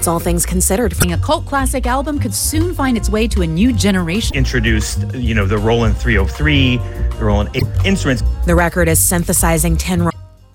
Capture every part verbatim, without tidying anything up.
It's All Things Considered. A cult classic album could soon find its way to a new generation. Introduced, you know, the Roland three oh three, the Roland instruments. The record is synthesizing ten...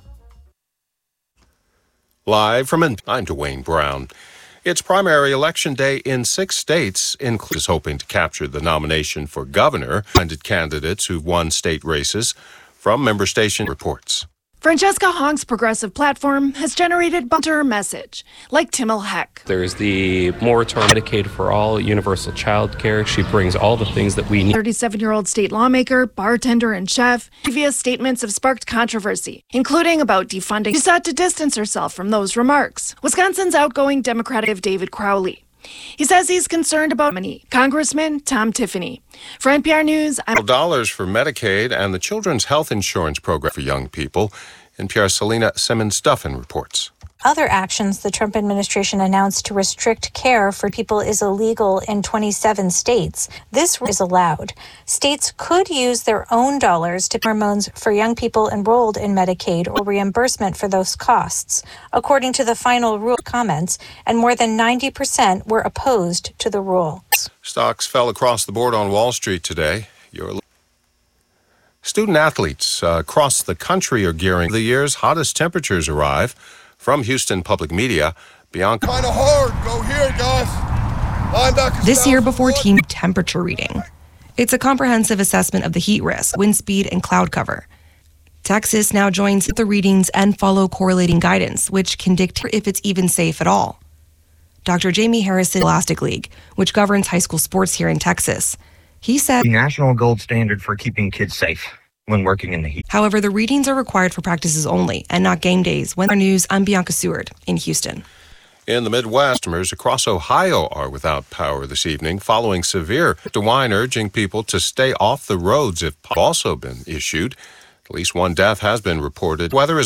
Live from... I'm Dwayne Brown. It's primary election day in six states, including hoping to capture the nomination for governor. Funded candidates who've won state races from member station reports. Francesca Hong's progressive platform has generated bunter message, like Timmel Heck. There's the moratorium Medicaid for all, universal child care. She brings all the things that we need. thirty-seven-year-old state lawmaker, bartender, and chef. Previous statements have sparked controversy, including about defunding. She sought to distance herself from those remarks. Wisconsin's outgoing Democratic David Crowley. He says he's concerned about money. Congressman Tom Tiffany. For N P R News, I'm... Dollars for Medicaid and the Children's Health Insurance Program for young people. N P R's Selena Simmons-Duffin reports. Other actions the Trump administration announced to restrict care for people is illegal in twenty-seven states. This is allowed. States could use their own dollars to hormones for young people enrolled in Medicaid or reimbursement for those costs, according to the final rule comments, and more than ninety percent were opposed to the rule. Stocks fell across the board on Wall Street today. Your student athletes uh, across the country are gearing. The year's hottest temperatures arrive. From Houston Public Media, Bianca. Kind of hard. Go here, guys. This year before team temperature reading. It's a comprehensive assessment of the heat risk, wind speed, and cloud cover. Texas now joins the readings and follow correlating guidance, which can dictate if it's even safe at all. Doctor Jamie Harrison, Elastic League, which governs high school sports here in Texas. He said, the national gold standard for keeping kids safe when working in the heat. However, the readings are required for practices only and not game days. When our news, I'm Bianca Seward in Houston. In the Midwest, customers across Ohio are without power this evening following severe DeWine urging people to stay off the roads if also been issued. At least one death has been reported. Weather is